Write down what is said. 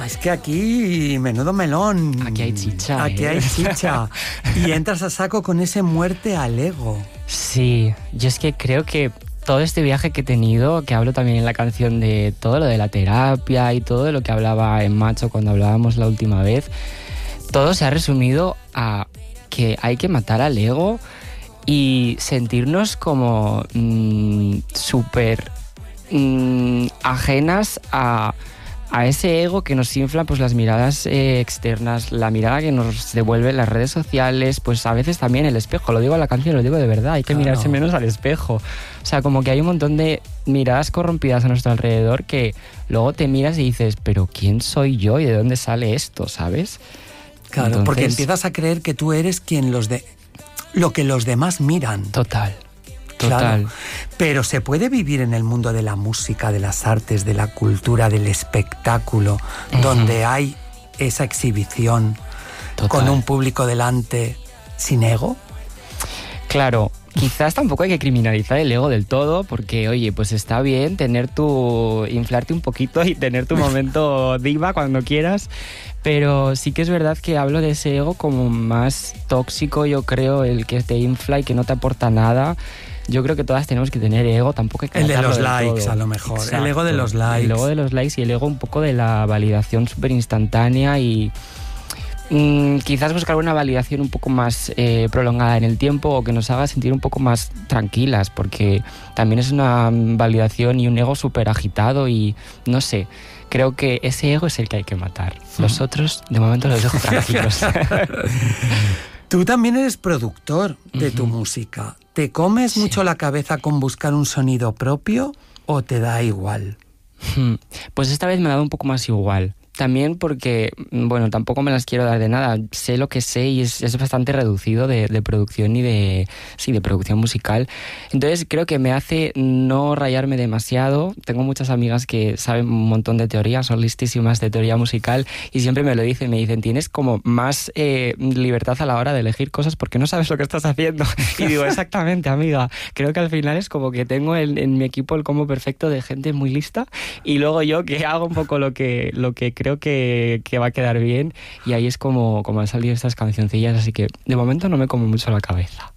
Es que aquí, menudo melón. Aquí hay chicha. Aquí hay chicha. Y entras a saco con ese muerte al ego. Sí, yo es que creo que todo este viaje que he tenido, que hablo también en la canción de todo lo de la terapia y todo lo que hablaba en Macho cuando hablábamos la última vez, todo se ha resumido a que hay que matar al ego y sentirnos como súper ajenas a ese ego que nos infla pues las miradas externas, la mirada que nos devuelven las redes sociales, pues a veces también el espejo, lo digo en la canción, lo digo de verdad, hay que mirarse menos al espejo. O sea, como que hay un montón de miradas corrompidas a nuestro alrededor que luego te miras y dices, pero ¿quién soy yo y de dónde sale esto? ¿Sabes? Claro, entonces, porque empiezas a creer que tú eres lo que los demás miran. Total. Claro, pero se puede vivir en el mundo de la música, de las artes, de la cultura, del espectáculo, donde hay esa exhibición con un público delante sin ego. Claro, quizás tampoco hay que criminalizar el ego del todo, porque oye, pues está bien inflarte un poquito y tener tu momento diva cuando quieras, pero sí que es verdad que hablo de ese ego como más tóxico, yo creo, el que te infla y que no te aporta nada. Yo creo que todas tenemos que tener ego, tampoco hay que... El de los likes, a lo mejor. Exacto. El ego de los likes. El ego de los likes y el ego un poco de la validación súper instantánea y quizás buscar una validación un poco más prolongada en el tiempo o que nos haga sentir un poco más tranquilas, porque también es una validación y un ego súper agitado y no sé, creo que ese ego es el que hay que matar. Los otros, de momento, los dejo tranquilos. Tú también eres productor de tu música. ¿Te comes mucho la cabeza con buscar un sonido propio o te da igual? Pues esta vez me ha dado un poco más igual. También porque, bueno, tampoco me las quiero dar de nada. Sé lo que sé y es bastante reducido de producción y de producción musical. Entonces creo que me hace no rayarme demasiado. Tengo muchas amigas que saben un montón de teoría, son listísimas de teoría musical y siempre me lo dicen, tienes como más libertad a la hora de elegir cosas porque no sabes lo que estás haciendo. Y digo, exactamente, amiga. Creo que al final es como que tengo en mi equipo el combo perfecto de gente muy lista y luego yo que hago un poco lo que creo que va a quedar bien y ahí es como han salido estas cancioncillas, así que de momento no me como mucho la cabeza.